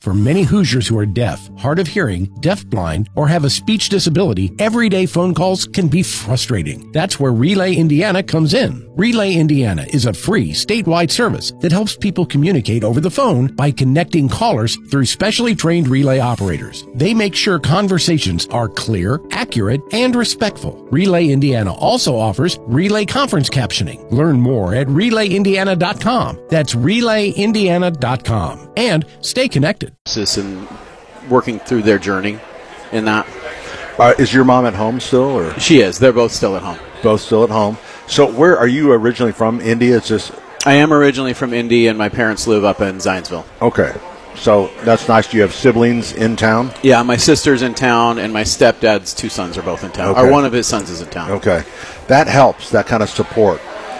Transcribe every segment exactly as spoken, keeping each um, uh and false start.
For many Hoosiers who are deaf, hard of hearing, deafblind, or have a speech disability, everyday phone calls can be frustrating. That's where Relay Indiana comes in. Relay Indiana is a free statewide service that helps people communicate over the phone by connecting callers through specially trained relay operators. They make sure conversations are clear, accurate, and respectful. Relay Indiana also offers relay conference captioning. Learn more at relay indiana dot com. That's relay indiana dot com. And stay connected. And working through their journey in that. Uh, is your mom at home still, or she is? They're both still at home. Both still at home. So, where are you originally from? India? It's just. I am originally from Indy, and my parents live up in Zionsville. Okay, so that's nice. Do you have siblings in town? Yeah, my sister's in town, and my stepdad's two sons are both in town. Okay. Or one of his sons is in town. Okay, that helps. That kind of support.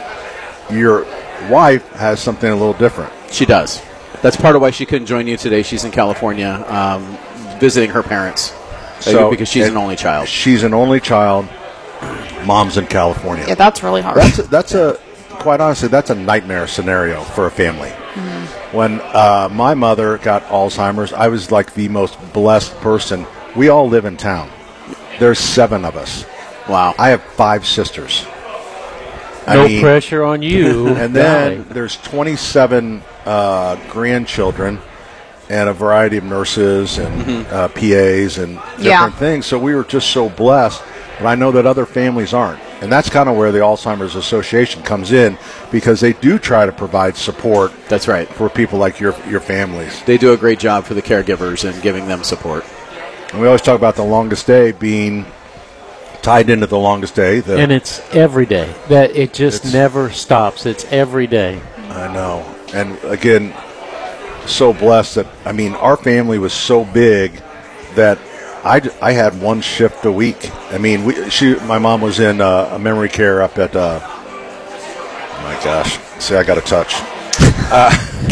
Your wife has something a little different. She does. That's part of why she couldn't join you today. She's in California um, visiting her parents so, because she's an only child. She's an only child. Mom's in California. Yeah, that's really hard. That's a, that's a quite honestly, that's a nightmare scenario for a family. Mm-hmm. When uh, my mother got Alzheimer's, I was like the most blessed person. We all live in town. There's seven of us. Wow. I have five sisters. No I mean, pressure on you. And then there's twenty-seven uh, grandchildren and a variety of nurses and mm-hmm. uh, P As and different yeah. things. So we were just so blessed. But I know that other families aren't. And that's kind of where the Alzheimer's Association comes in, because they do try to provide support. That's right. For people like your your families. They do a great job for the caregivers and giving them support. And we always talk about the longest day being tied into the longest day. The, and it's every day. That it just never stops. It's every day. I know. And again, so blessed that, I mean, our family was so big that I, I had one shift a week. I mean, we, she, my mom was in uh, a memory care up at, uh, oh my gosh, see, I got a touch. Uh,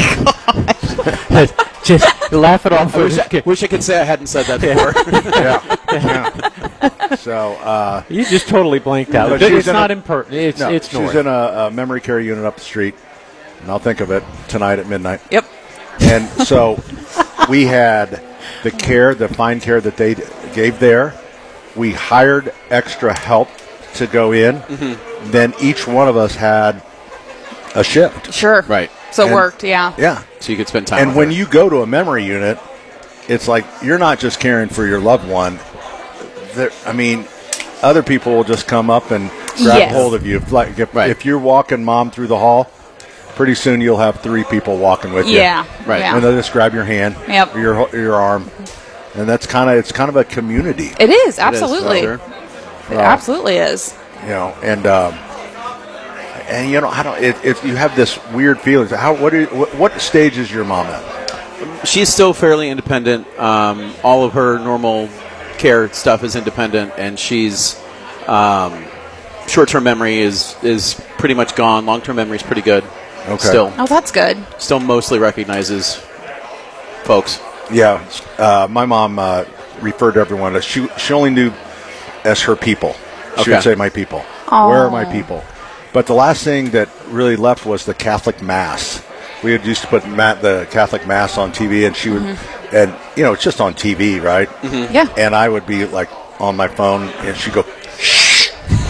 Just laugh it off. I wish I, wish I could say I hadn't said that before. yeah. yeah. So uh, you just totally blanked out. But it's not a, impertinent. It's no, it's she's north. in a, a memory care unit up the street, and I'll think of it tonight at midnight. Yep. And so we had the care, the fine care that they gave there. We hired extra help to go in. Mm-hmm. Then each one of us had a shift. Sure. Right. So and, it worked, yeah. Yeah. So you could spend time And with when her. you go to a memory unit, it's like you're not just caring for your loved one. There, I mean, other people will just come up and grab yes. hold of you. If, like, if, right. if you're walking mom through the hall, pretty soon you'll have three people walking with you. Yeah. Right. Yeah. And they'll just grab your hand, yep. or your your arm. And that's kind of it's kind of a community. It is, absolutely. It, is, it absolutely is. You know, and um, and you know, I don't. It, it, you have this weird feeling. How? What? Are, what, what stage is your mom at? She's still fairly independent. Um, all of her normal care stuff is independent, and she's um, short-term memory is is pretty much gone. Long-term memory is pretty good. Okay. Still. Oh, that's good. Still mostly recognizes folks. Yeah, uh, my mom uh, referred to everyone as she. She only knew as her people. She Okay. would say, "My people. Aww. Where are my people?" But the last thing that really left was the Catholic Mass. We had used to put ma- the Catholic Mass on T V, and she would, mm-hmm. and you know, it's just on T V, right? Mm-hmm. Yeah. And I would be like on my phone, and she'd go, "Shh."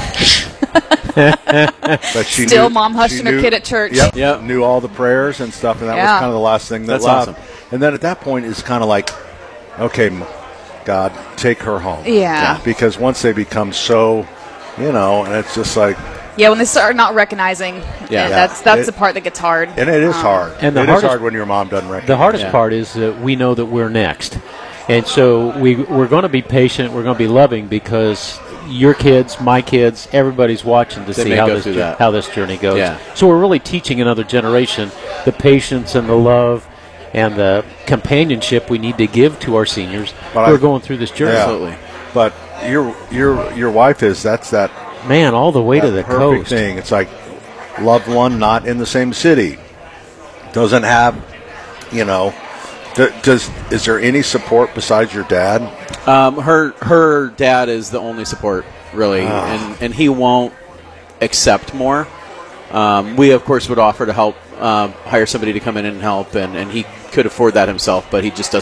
But she Still knew, mom hushing she her knew, kid at church. Yep, Yep. knew all the prayers and stuff, and that Yeah. was kind of the last thing that That's left. awesome. And then at that point, it's kind of like, okay, God, take her home. Yeah. Because once they become so, you know, and it's just like, Yeah, when they start not recognizing, Yeah. yeah, that's that's It- the part that gets hard. and it is Um, hard. and the it hardest- is hard when your mom doesn't recognize. The hardest Yeah. part is that we know that we're next. And so we, we're going to be patient, we're going to be loving, because your kids, my kids, everybody's watching to They see may how go this, through jour- that. how this journey goes. Yeah. So we're really teaching another generation the patience and the love and the companionship we need to give to our seniors But who I- are going through this journey. Yeah. Absolutely. But your your your wife is that's that, Man, all the way that to the perfect coast. thing. It's like loved one not in the same city, doesn't have, you know. d- Does is there any support besides your dad? Um, her her dad is the only support, really, Ah. and and he won't accept more. Um, we of course would offer to help um, hire somebody to come in and help, and, and he could afford that himself, but he just doesn't.